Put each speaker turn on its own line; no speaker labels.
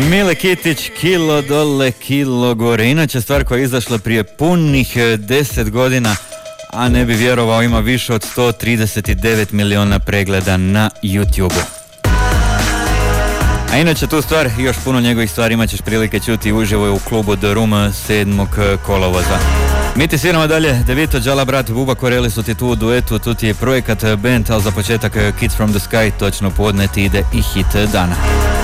Mile Kitić, kilo dole, kilo gore. Inače stvar koja je izašla prije punih 10 godina, a ne bi vjerovao, ima više od 139 miliona pregleda na YouTube-u. A inače tu stvar i još puno njegovih stvari imat ćeš prilike čuti uživo u klubu The Room 7. kolovoza. Mi ti sviramo dalje, Devito, Džala brat, Buba Koreli su ti tu u duetu, tu ti je projekat band, ali za početak Kids from the Sky, točno podne ti ide i hit dana.